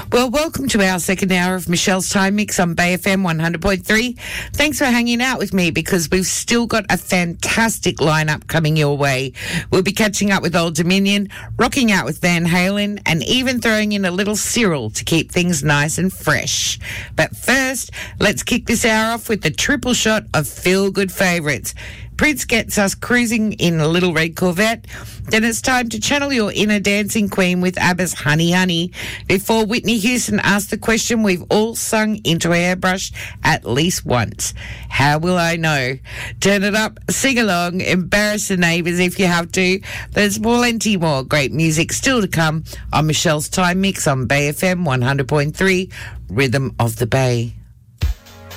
Well, welcome to our second hour of Michelle's Time Mix on Bay FM 100.3. Thanks for hanging out with me because we've still got a fantastic lineup coming your way. We'll be catching up with Old Dominion, rocking out with Van Halen, and even throwing in a little Cyril to keep things nice and fresh. But first, let's kick this hour off with the triple shot of feel-good favourites. Prince gets us cruising in a little red Corvette. Then it's time to channel your inner dancing queen with ABBA's Honey Honey before Whitney Houston asks the question we've all sung into a hairbrush at least once. How will I know? Turn it up, sing along, embarrass the neighbours if you have to. There's plenty more great music still to come on Michelle's Time Mix on Bay FM 100.3, Rhythm of the Bay.